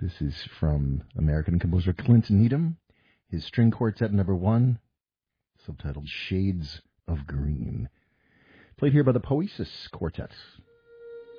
This is from American composer Clint Needham, his string quartet number 1, subtitled Shades of Green. Played here by the Poesis Quartet.